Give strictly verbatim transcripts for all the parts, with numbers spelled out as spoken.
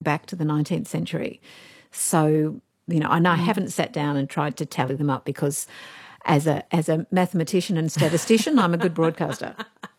back to the nineteenth century. So, you know, and I haven't sat down and tried to tally them up because as a as a mathematician and statistician, I'm a good broadcaster.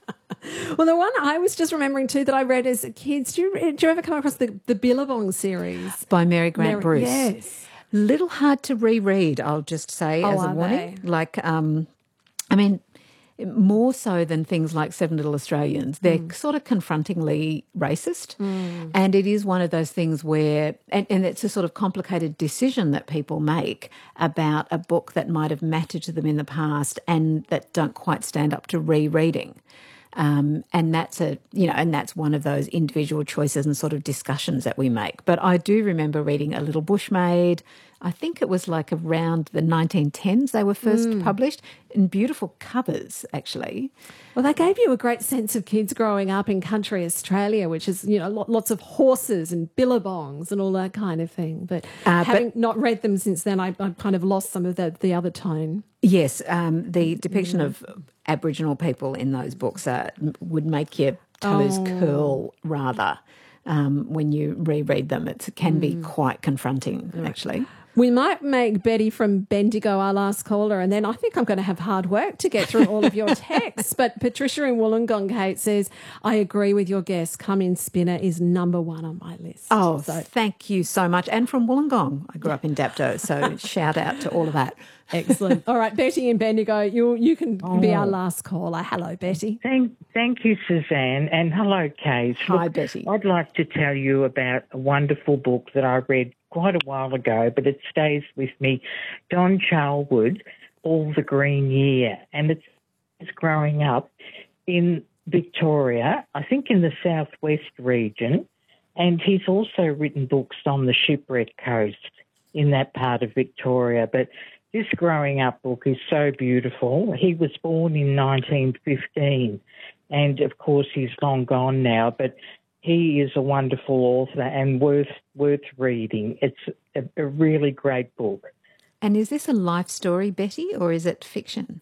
Well, the one I was just remembering too that I read as kids, do you, do you ever come across the, the Billabong series? By Mary Grant Mary, Bruce. Yes. Little hard to reread, I'll just say, Oh, as a are warning. they? Like, um, I mean, more so than things like Seven Little Australians, they're Mm. sort of confrontingly racist. Mm. And it is one of those things where, and, and it's a sort of complicated decision that people make about a book that might have mattered to them in the past and that don't quite stand up to rereading. Um, and that's a, you know, and that's one of those individual choices and sort of discussions that we make. But I do remember reading A Little Bushmaid. I think it was like around the nineteen tens they were first Mm. published, in beautiful covers, actually. Well, they gave you a great sense of kids growing up in country Australia, which is, you know, lo- lots of horses and billabongs and all that kind of thing. But Uh, having but- not read them since then, I, I've kind of lost some of the, the other tone. Yes, um, the depiction of Aboriginal people in those books uh, would make your toes Oh. curl rather um, when you reread them. It can be Mm. quite confronting, actually. We might make Betty from Bendigo our last caller, and then I think I'm going to have hard work to get through all of your texts. But Patricia in Wollongong, Kate, says, I agree with your guest. Come In Spinner is number one on my list. Oh, So- thank you so much. And from Wollongong. I grew up in Dapto, so shout out to all of that. Excellent. All right, Betty in Bendigo, you you can be our Oh. last caller. Hello, Betty. Thank, thank you, Suzanne, and hello, Kate. Hi, Look, Betty. I'd like to tell you about a wonderful book that I read quite a while ago, but it stays with me. Don Charlwood, All the Green Year, and it's, it's growing up in Victoria, I think in the southwest region, and he's also written books on the Shipwreck Coast in that part of Victoria, but this growing up book is so beautiful. He was born in nineteen fifteen, and of course he's long gone now, but he is a wonderful author and worth worth reading. It's a, a really great book. And is this a life story, Betty, or is it fiction?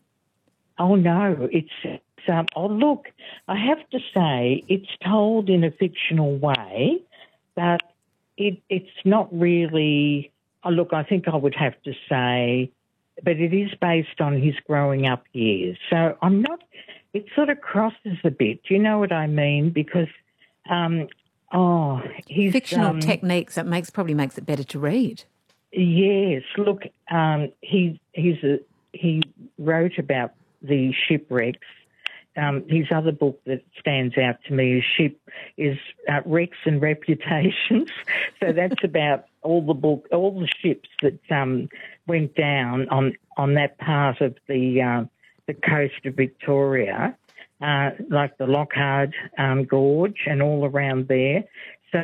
Oh no, it's, it's um, oh look, I have to say it's told in a fictional way, but it it's not really. Oh, look, I think I would have to say, but it is based on his growing up years. So I'm not. It sort of crosses a bit. Do you know what I mean? Because um, oh, he's Fictional um, techniques, it makes probably makes it better to read. Yes, look, um, he he's a, he wrote about the shipwrecks. Um, his other book that stands out to me is Ship is uh, Wrecks and Reputations. So that's about all the book, all the ships that um, went down on on that part of the uh, the coast of Victoria, uh, like the Lockhart um, Gorge and all around there. So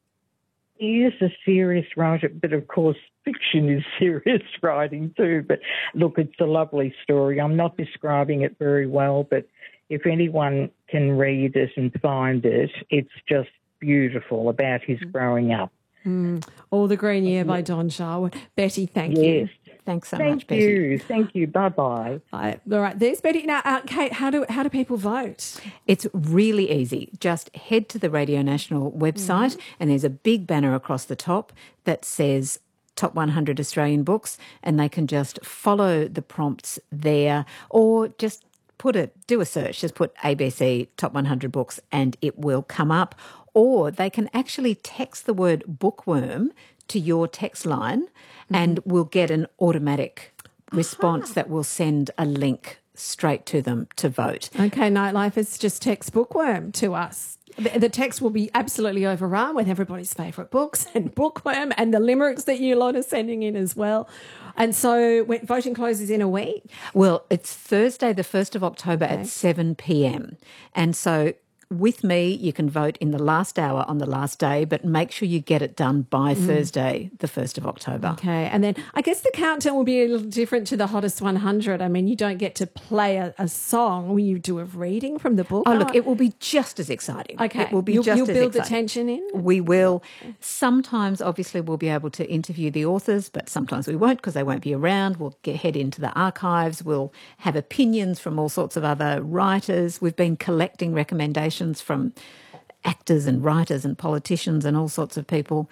he is a serious writer, but of course fiction is serious writing too. But look, it's a lovely story. I'm not describing it very well, but if anyone can read it and find it, it's just beautiful about his growing up. Mm. All the Green Year by Don Charlwood. Betty, thank Yes. you. Thanks so Thank much, Betty. you. Thank you. Bye-bye. Right, all right, there's Betty. Now, uh, Kate, how do how do people vote? It's really easy. Just head to the Radio National website and there's a big banner across the top that says Top one hundred Australian Books, and they can just follow the prompts there or just put it, do a search, just put A B C Top one hundred Books and it will come up. Or they can actually text the word bookworm to your text line and we'll get an automatic response that will send a link straight to them to vote. Okay, Nightlife is just text bookworm to us. The, the text will be absolutely overrun with everybody's favourite books and bookworm and the limericks that you lot are sending in as well. And so when voting closes in a week. Well, it's Thursday, the first of October at seven p.m. And so with me, you can vote in the last hour on the last day, but make sure you get it done by Mm. Thursday, the first of October. Okay, and then I guess the countdown will be a little different to the hottest one hundred. I mean, you don't get to play a, a song when you do a reading from the book. Oh, look, it will be just as exciting. Okay, It will be you'll, just you'll as build the exciting. tension in. We will. Sometimes, obviously, we'll be able to interview the authors, but sometimes we won't because they won't be around. We'll get, head into the archives. We'll have opinions from all sorts of other writers. We've been collecting recommendations from actors and writers and politicians and all sorts of people.